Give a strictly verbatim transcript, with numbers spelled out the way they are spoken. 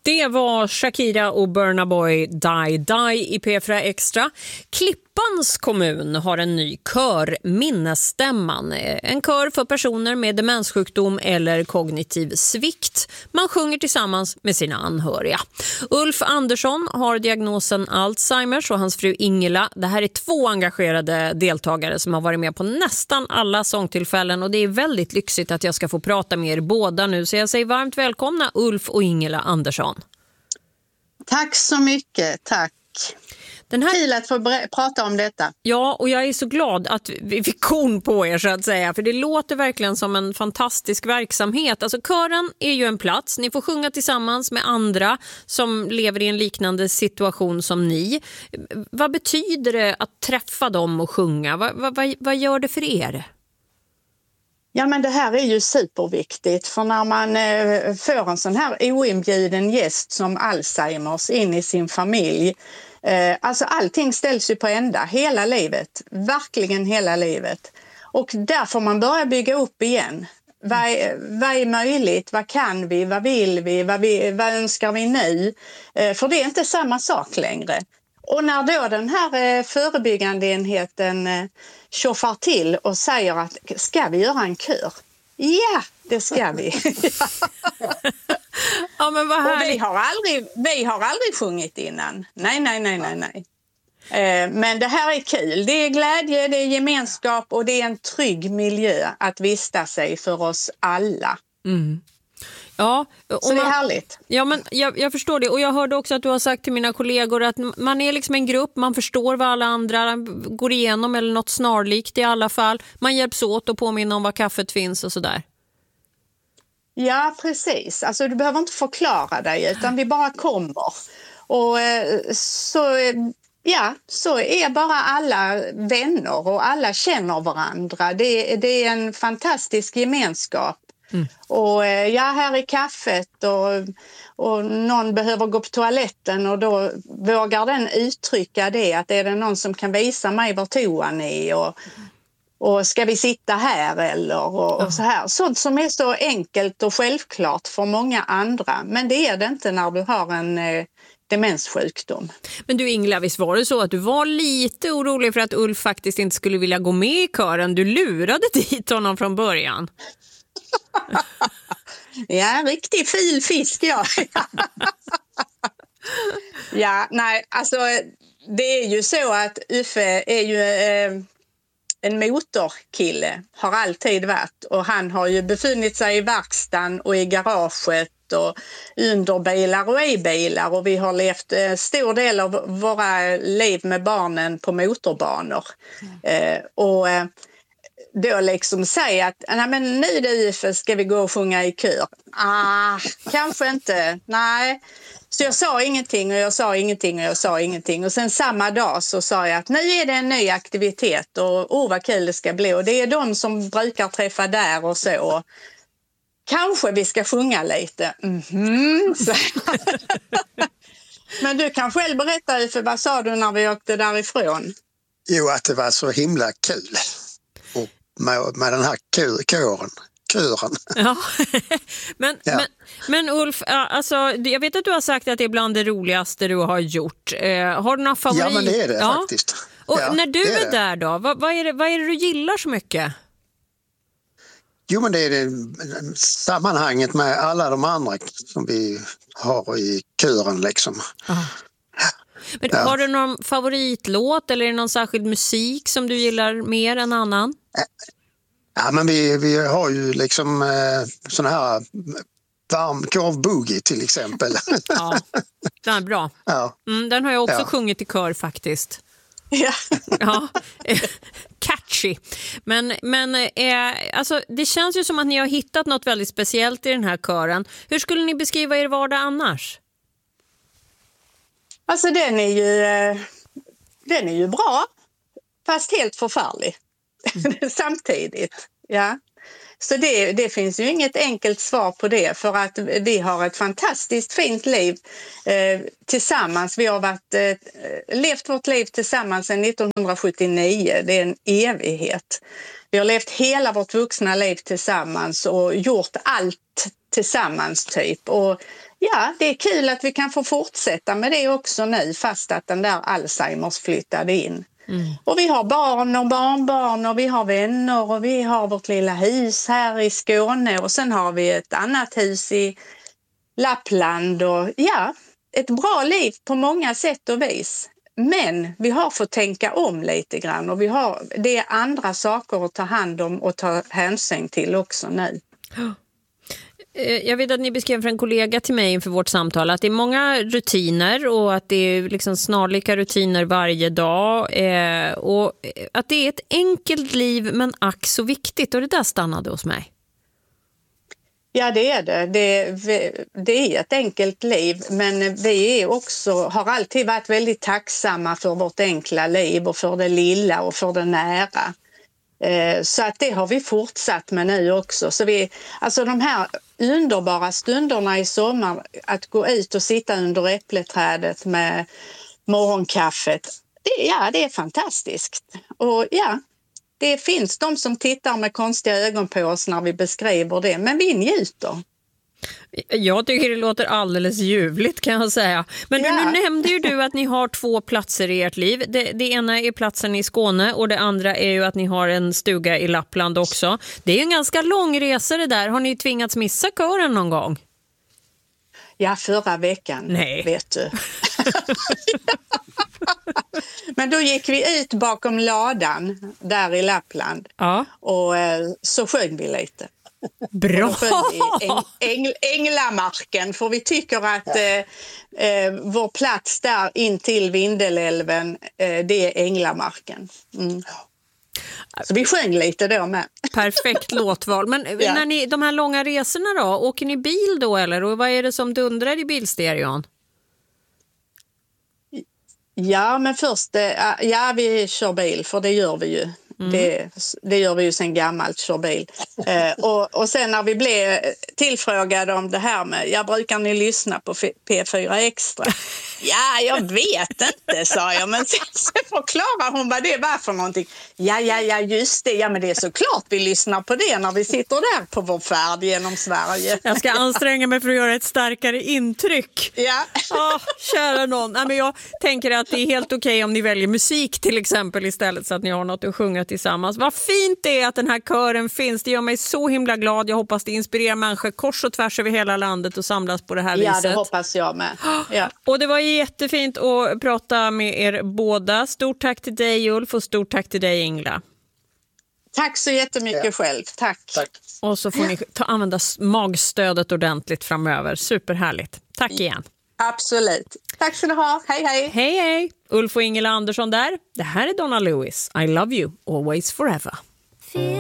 Det var Shakira och Burna Boy Die Die i P fyra Extra. Klippans kommun har en ny kör, Minnesstämman. En kör för personer med demenssjukdom eller kognitiv svikt. Man sjunger tillsammans med sina anhöriga. Ulf Andersson har diagnosen Alzheimers och hans fru Ingela. Det här är två engagerade deltagare som har varit med på nästan alla sångtillfällen. Och det är väldigt lyxigt att jag ska få prata med er båda nu. Så jag säger varmt välkomna Ulf och Ingela Andersson. Tack så mycket, tack. Den här... Kul att få ber- prata om detta. Ja, och jag är så glad att vi fick kon på er så att säga. För det låter verkligen som en fantastisk verksamhet. Alltså kören är ju en plats. Ni får sjunga tillsammans med andra som lever i en liknande situation som ni. Vad betyder det att träffa dem och sjunga? Vad, vad, vad gör det för er? Ja, men det här är ju superviktigt, för när man eh, får en sån här oinbjuden gäst som Alzheimers in i sin familj, eh, alltså allting ställs ju på ända hela livet, verkligen hela livet. Och där får man börja bygga upp igen. Vad är, vad är möjligt? Vad kan vi? Vad vill vi? Vad, vi, vad önskar vi nu? Eh, för det är inte samma sak längre. Och när då den här eh, förebyggande enheten eh, tjoffar till och säger att ska vi göra en kör? Ja, det ska vi. Ja, men vad härligt. Och vi har aldrig, vi har aldrig sjungit innan. Nej, nej, nej, nej, nej. Eh, men det här är kul. Det är glädje, det är gemenskap och det är en trygg miljö att vistas i för oss alla. Mm. Ja, och så det är man, härligt. Ja, men jag, jag förstår det. Och jag hörde också att du har sagt till mina kollegor att man är liksom en grupp, man förstår vad alla andra går igenom eller något snarlikt i alla fall. Man hjälps åt och påminner om var kaffet finns och sådär. Ja, precis. Alltså du behöver inte förklara dig utan vi bara kommer. Och så, ja, så är bara alla vänner och alla känner varandra. Det, det är en fantastisk gemenskap. Mm. Och ja, här är kaffet och, och någon behöver gå på toaletten och då vågar den uttrycka det, att är det någon som kan visa mig var toan är och, och ska vi sitta här eller och, och så här. Sånt som är så enkelt och självklart för många andra, men det är det inte när du har en eh, demenssjukdom. Men du Ingela, visst var det så att du var lite orolig för att Ulf faktiskt inte skulle vilja gå med i kören? Du lurade dit honom från början. Ja, riktig fil fisk, ja. Ja, nej, alltså det är ju så att Uffe är ju eh, en motorkille, har alltid varit, och han har ju befunnit sig i verkstaden och i garaget och under bilar och i bilar, och vi har levt en stor del av våra liv med barnen på motorbanor. Mm. Eh, och eh, då liksom säga att nej, men nu du Uffe, ska vi gå och sjunga i kör? Ah, kanske inte. Nej. Så jag sa ingenting och jag sa ingenting och jag sa ingenting. Och sen samma dag så sa jag att nu är det en ny aktivitet och oh, vad kul det ska bli. Och det är de som brukar träffa där och så. Kanske vi ska sjunga lite. Mm-hmm. Så. Men du kan själv berätta Uffe, vad sa du när vi åkte därifrån? Jo, att det var så himla kul. Och med, med den här kören. Kören. Ja. men, ja. men, men Ulf, alltså, jag vet att du har sagt att det är bland det roligaste du har gjort. Eh, har du några favoriter? Ja, men det är det ja. faktiskt. Och ja, när du är, är det. där då, vad, vad, är det, vad är det du gillar så mycket? Jo, men det är det sammanhanget med alla de andra som vi har i kören liksom. Ah. Men ja. Har du någon favoritlåt eller är det någon särskild musik som du gillar mer än annan? Ja, men vi, vi har ju liksom eh, sån här varm korvboogie till exempel. Ja, den är bra. Ja. Mm, den har jag också ja. sjungit i kör faktiskt. Ja. Ja. Catchy. Men, men eh, alltså, det känns ju som att ni har hittat något väldigt speciellt i den här kören. Hur skulle ni beskriva er vardag annars? Alltså den är ju, den är ju bra, fast helt förfärlig mm. samtidigt. Ja. Så det, det finns ju inget enkelt svar på det, för att vi har ett fantastiskt fint liv eh, tillsammans. Vi har varit, eh, levt vårt liv tillsammans sedan nittonhundrasjuttionio, det är en evighet. Vi har levt hela vårt vuxna liv tillsammans och gjort allt tillsammans typ. Och ja, det är kul att vi kan få fortsätta med det också nu fast att den där Alzheimers flyttade in. Mm. Och vi har barn och barnbarn och vi har vänner och vi har vårt lilla hus här i Skåne och sen har vi ett annat hus i Lappland och ja, ett bra liv på många sätt och vis. Men vi har fått tänka om lite grann och vi har, det är andra saker att ta hand om och ta hänsyn till också nu. Jag vet att ni beskrev för en kollega till mig inför vårt samtal att det är många rutiner och att det är liksom snarlika rutiner varje dag eh, och att det är ett enkelt liv men ack så viktigt och det där stannade hos mig. Ja, det är det. det. Det är ett enkelt liv men vi är också, har alltid varit väldigt tacksamma för vårt enkla liv och för det lilla och för det nära. Så att det har vi fortsatt med nu också. Så vi, alltså de här underbara stunderna i sommar, att gå ut och sitta under äppleträdet med morgonkaffet, det, ja, det är fantastiskt. Och ja, det finns de som tittar med konstiga ögon på oss när vi beskriver det, men vi njuter. Jag tycker det låter alldeles ljuvligt kan jag säga. Men ja. Nu nämnde ju du att ni har två platser i ert liv. Det, det ena är platsen i Skåne och det andra är ju att ni har en stuga i Lappland också. Det är ju en ganska lång resa det där. Har ni tvingats missa kören någon gång? Ja, förra veckan. Nej. Vet du. Men då gick vi ut bakom ladan där i Lappland ja. och så sjöng vi lite. Bra! Äng, äng, Änglamarken, för vi tycker att eh, eh, vår plats där in till Vindelälven, eh, det är Änglamarken. Mm. Så vi sjöng lite då med. Perfekt låtval. Men ja. när ni, de här långa resorna då, åker ni bil då eller? Och vad är det som dundrar i bilstereon? Ja, men först, ja vi kör bil för det gör vi ju. Mm. Det, det gör vi ju sen gammalt, kör bil. Eh, och, och sen när vi blev tillfrågade om det här med, jag brukar ni lyssna på P fyra Extra? Ja, jag vet inte, sa jag. Men sen så förklarar hon vad det var för någonting. Ja, ja, ja, just det. Ja, men det är såklart vi lyssnar på det när vi sitter där på vår färd genom Sverige. Jag ska anstränga mig för att göra ett starkare intryck. Ja. Oh, kära någon. Nej, men jag tänker att det är helt okej om ni väljer musik till exempel istället så att ni har något att sjunga tillsammans. Vad fint det är att den här kören finns. Det gör mig så himla glad. Jag hoppas det inspirerar människor kors och tvärs över hela landet och samlas på det här ja, viset. Ja, det hoppas jag med. Ja. Och det var jättefint att prata med er båda. Stort tack till dig Ulf och stort tack till dig Ingela. Tack så jättemycket ja. själv. Tack. Tack. Och så får ni ta, använda magstödet ordentligt framöver. Superhärligt. Tack igen. Absolut. Tack ska du ha. Hej hej. Hej hej. Ulf och Ingela Andersson där. Det här är Donna Lewis. I love you always forever.